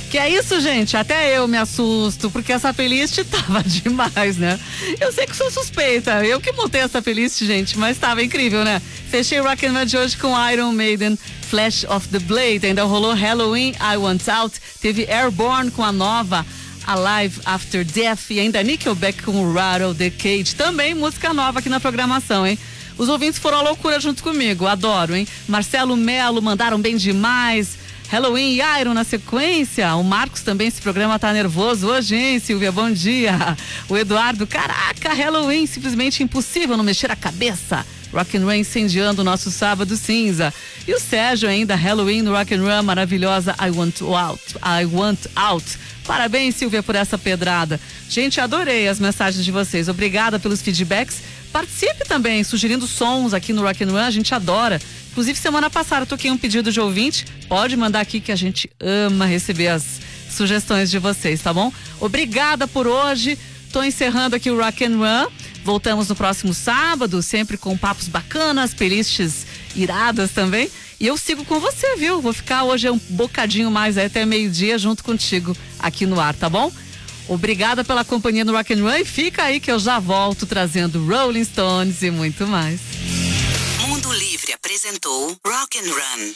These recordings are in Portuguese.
Que é isso, gente? Até eu me assusto, porque essa playlist tava demais, né? Eu sei que sou suspeita, eu que montei essa playlist, gente, mas tava incrível, né? Fechei o Rock and Roll de hoje com Iron Maiden, Flash of the Blade, ainda rolou Halloween, I Want Out, teve Airborne com a nova Alive After Death e ainda Nickelback com o Rattle the Cage, também música nova aqui na programação, hein? Os ouvintes foram à loucura junto comigo, adoro, hein? Marcelo Melo, mandaram bem demais. Halloween e Iron na sequência. O Marcos também, esse programa tá nervoso hoje, hein, Silvia? Bom dia. O Eduardo, caraca, Halloween, simplesmente impossível não mexer a cabeça. Rock and Roll incendiando o nosso sábado cinza. E o Sérgio ainda, Halloween no Rock and Roll, maravilhosa, I Want Out. Parabéns, Silvia, por essa pedrada. Gente, adorei as mensagens de vocês. Obrigada pelos feedbacks. Participe também, sugerindo sons aqui no Rock and Roll, a gente adora. Inclusive, semana passada eu toquei um pedido de ouvinte. Pode mandar aqui que a gente ama receber as sugestões de vocês, tá bom? Obrigada por hoje. Tô encerrando aqui o Rock and Roll. Voltamos no próximo sábado, sempre com papos bacanas, playlists iradas também. E eu sigo com você, viu? Vou ficar hoje um bocadinho mais até meio-dia junto contigo aqui no ar, tá bom? Obrigada pela companhia no Rock and Roll e fica aí que eu já volto trazendo Rolling Stones e muito mais. Mundo Livre apresentou Rock and Run.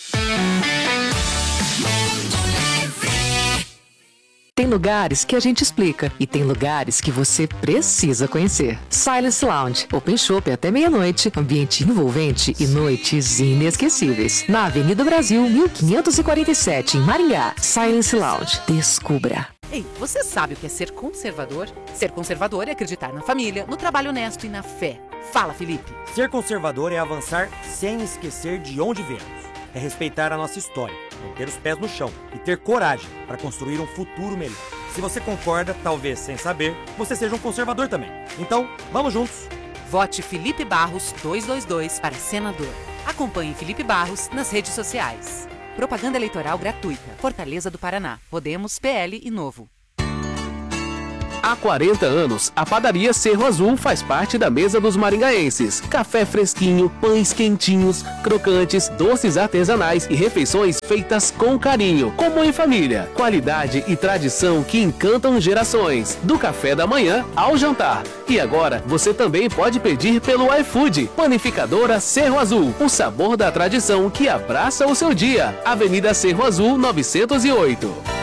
Tem lugares que a gente explica e tem lugares que você precisa conhecer. Silence Lounge, Open Shop até meia-noite, ambiente envolvente e noites inesquecíveis. Na Avenida Brasil, 1547, em Maringá. Silence Lounge, descubra. Ei, você sabe o que é ser conservador? Ser conservador é acreditar na família, no trabalho honesto e na fé. Fala, Felipe. Ser conservador é avançar sem esquecer de onde viemos. É respeitar a nossa história, manter os pés no chão e ter coragem para construir um futuro melhor. Se você concorda, talvez sem saber, você seja um conservador também. Então, vamos juntos. Vote Felipe Barros 222 para senador. Acompanhe Felipe Barros nas redes sociais. Propaganda eleitoral gratuita. Fortaleza do Paraná. Podemos, PL e Novo. Há 40 anos, a padaria Cerro Azul faz parte da mesa dos maringaenses. Café fresquinho, pães quentinhos, crocantes, doces artesanais e refeições feitas com carinho, como em família. Qualidade e tradição que encantam gerações, do café da manhã ao jantar. E agora, você também pode pedir pelo iFood. Panificadora Cerro Azul, o sabor da tradição que abraça o seu dia. Avenida Cerro Azul, 908.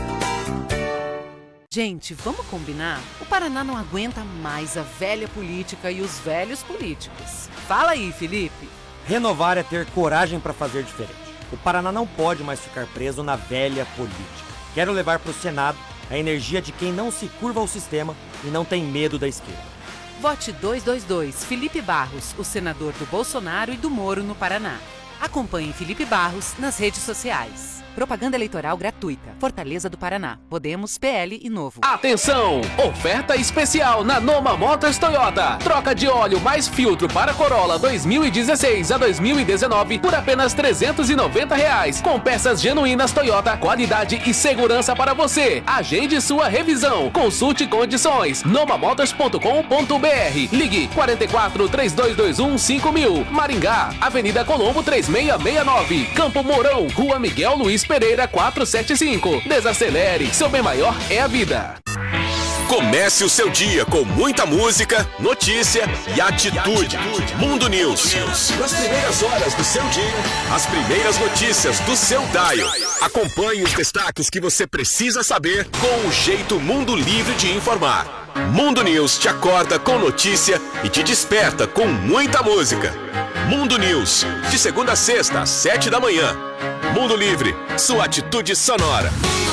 Gente, vamos combinar? O Paraná não aguenta mais a velha política e os velhos políticos. Fala aí, Felipe. Renovar é ter coragem para fazer diferente. O Paraná não pode mais ficar preso na velha política. Quero levar para o Senado a energia de quem não se curva ao sistema e não tem medo da esquerda. Vote 222 Felipe Barros, o senador do Bolsonaro e do Moro no Paraná. Acompanhe Felipe Barros nas redes sociais. Propaganda eleitoral gratuita. Fortaleza do Paraná. Podemos, PL e Novo. Atenção! Oferta especial na Noma Motors Toyota. Troca de óleo mais filtro para Corolla 2016 a 2019 por apenas R$390. Com peças genuínas Toyota, qualidade e segurança para você. Agende sua revisão. Consulte condições. nomamotors.com.br. Ligue 44 3221 5000. Maringá, Avenida Colombo 3669. Campo Mourão, Rua Miguel Luiz Pereira 475. Desacelere, seu bem maior é a vida. Comece o seu dia com muita música, notícia e atitude. Mundo News. Nas primeiras horas do seu dia, as primeiras notícias do seu dial. Acompanhe os destaques que você precisa saber com o jeito Mundo Livre de informar. Mundo News te acorda com notícia e te desperta com muita música. Mundo News, de segunda a sexta, às 7 da manhã. Mundo Livre, sua atitude sonora.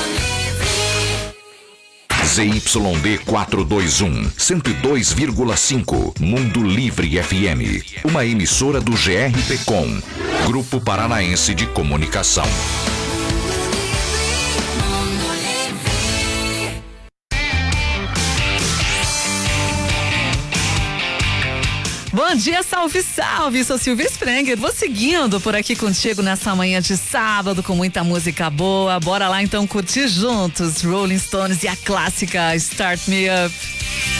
ZYD 421, 102,5. Mundo Livre FM. Uma emissora do GRPcom, Grupo Paranaense de Comunicação. Bom dia, salve, salve! Sou Silvia Sprenger. Vou seguindo por aqui contigo nessa manhã de sábado com muita música boa. Bora lá então curtir juntos Rolling Stones e a clássica Start Me Up.